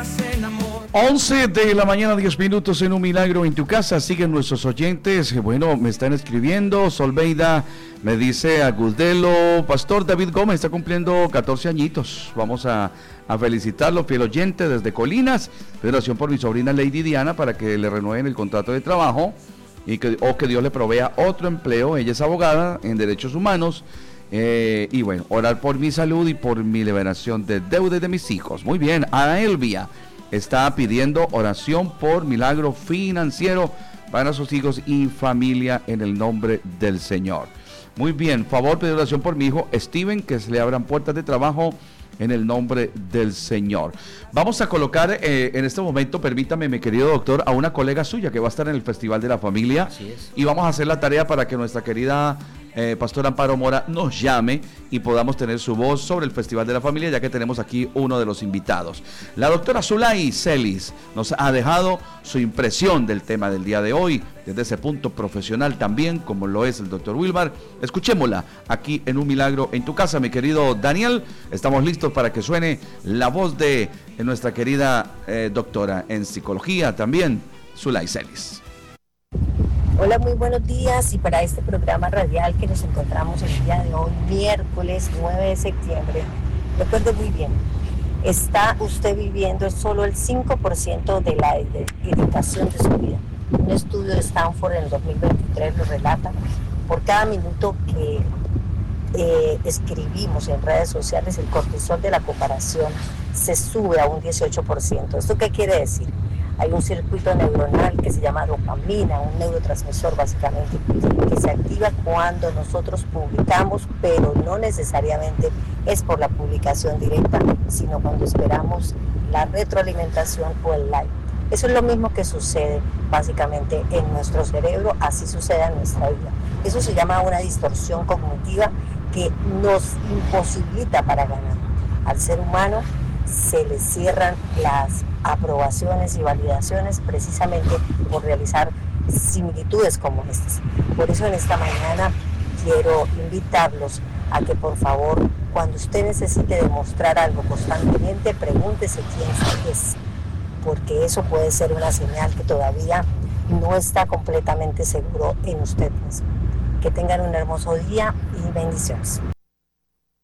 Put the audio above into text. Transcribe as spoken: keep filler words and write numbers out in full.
once de la mañana, diez minutos en Un Milagro en tu Casa. Siguen nuestros oyentes. Bueno, me están escribiendo. Solveida me dice: Agudelo, Pastor David Gómez está cumpliendo catorce añitos. Vamos a, a felicitarlo, fiel oyente desde Colinas. Oración por mi sobrina Lady Diana para que le renueven el contrato de trabajo y que, o que Dios le provea otro empleo. Ella es abogada en derechos humanos. Eh, y bueno, orar por mi salud y por mi liberación de deudas de mis hijos. Muy bien. Ana Elvia está pidiendo oración por milagro financiero para sus hijos y familia en el nombre del Señor. Muy bien, favor pedir oración por mi hijo Steven, que se le abran puertas de trabajo en el nombre del Señor. Vamos a colocar eh, en este momento, permítame, mi querido doctor, a una colega suya que va a estar en el Festival de la Familia. Así es. Y vamos a hacer la tarea para que nuestra querida Eh, Pastor Amparo Mora nos llame y podamos tener su voz sobre el Festival de la Familia, ya que tenemos aquí uno de los invitados. La doctora Zulay Celis nos ha dejado su impresión del tema del día de hoy, desde ese punto profesional también, como lo es el doctor Wilmar. Escuchémosla aquí en Un Milagro en tu Casa, mi querido Daniel. Estamos listos para que suene la voz de, de nuestra querida eh, doctora en psicología también, Zulay Celis. Hola, muy buenos días, y para este programa radial que nos encontramos el día de hoy, miércoles nueve de septiembre, recuerde muy bien, está usted viviendo solo el cinco por ciento de la dedicación de su vida. Un estudio de Stanford en el dos mil veintitrés lo relata. Por cada minuto que eh, escribimos en redes sociales, el cortisol de la comparación se sube a un dieciocho por ciento. ¿Esto qué quiere decir? Hay un circuito neuronal que se llama dopamina, un neurotransmisor básicamente, que se activa cuando nosotros publicamos, pero no necesariamente es por la publicación directa, sino cuando esperamos la retroalimentación o el like. Eso es lo mismo que sucede básicamente en nuestro cerebro, así sucede en nuestra vida. Eso se llama una distorsión cognitiva que nos imposibilita para ganar. Al ser humano se le cierran las aprobaciones y validaciones precisamente por realizar similitudes como estas. Por eso en esta mañana quiero invitarlos a que por favor, cuando usted necesite demostrar algo constantemente, pregúntese quién es, porque eso puede ser una señal que todavía no está completamente seguro en usted mismo. Que tengan un hermoso día y bendiciones.